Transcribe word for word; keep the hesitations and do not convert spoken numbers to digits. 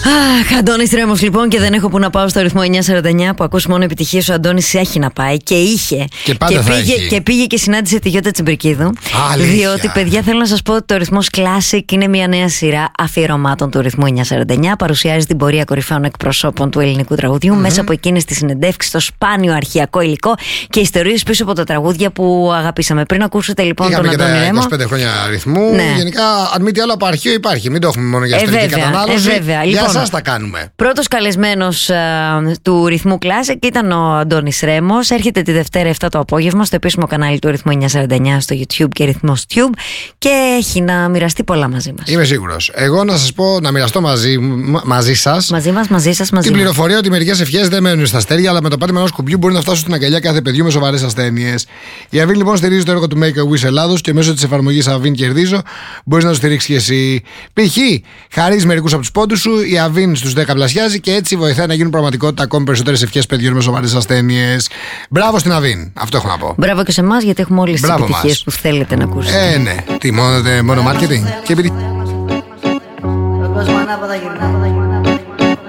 Αχ, Αντώνης Ρέμος λοιπόν, και δεν έχω που να πάω στο ρυθμό εννιακόσια σαράντα εννιά που ακούς μόνο επιτυχίες. Ο Αντώνης έχει να πάει και είχε. Και πάντα και, θα πήγε, έχει. και πήγε και συνάντησε τη Γιώτα Τσιμπρικίδου. Αλήθεια. Διότι, παιδιά, θέλω να σας πω ότι το ρυθμός Classic είναι μια νέα σειρά αφιερωμάτων του ρυθμού εννιακόσια σαράντα εννιά. Παρουσιάζει την πορεία κορυφαίων εκπροσώπων του ελληνικού τραγουδιού mm-hmm. μέσα από εκείνες τις συνεντεύξεις, το σπάνιο αρχαιακό υλικό και ιστορίες πίσω από τα τραγούδια που αγαπήσαμε. Πριν ακούσετε λοιπόν Είχαμε τον Αντώνη Ρέμο. είκοσι πέντε χρόνια αριθμού. Ναι. Γενικά, αν μη τι άλλο, από αρχείο υπάρχει. Μην το έχουμε μόνο για ιστορική ε, κατανάλωση. Ε, βέβαια. Για Λοιπόν, εσάς τα κάνουμε. Πρώτος καλεσμένος α, του ρυθμού Classic ήταν ο Αντώνης Ρέμος. Έρχεται τη Δευτέρα επτά το απόγευμα στο επίσημο κανάλι του ρυθμού εννιακόσια σαράντα εννιά στο YouTube και ρυθμός Tube, και έχει να μοιραστεί πολλά μαζί μας. Είμαι σίγουρος. Εγώ να σας πω, να μοιραστώ μαζί, μαζί σας. Μαζί μας, μαζί σας, μαζί την μας. πληροφορία ότι μερικές ευχές δεν μένουν στα αστέρια, αλλά με το πάτημα ενός κουμπιού μπορεί να φτάσουν στην αγκαλιά κάθε παιδιού με σοβαρές ασθένειες. Η Avin λοιπόν στηρίζει το έργο του Make a Wish Ελλάδος και μέσω της εφαρμογής Avin Κερδίζω μπορείς να το στηρίξεις και εσύ. Π.χ. χαρίζεις μερικούς από τους πόντους σου, η Avin στους δέκα πλασιάζει και έτσι βοηθάει να γίνουν πραγματικότητα ακόμη περισσότερες ευχές παιδιών με σοβαρές ασθένειες. Μπράβο στην Avin. Αυτό έχω να πω. Μπράβο και σε εμάς, γιατί έχουμε όλες τις επιτυχίες μας. που θέλετε να ακούσετε. Ε, ναι. Τι, μόνο, μόνο marketing. Και επειδή... Ο κόσμος ανάποδα γυρνά.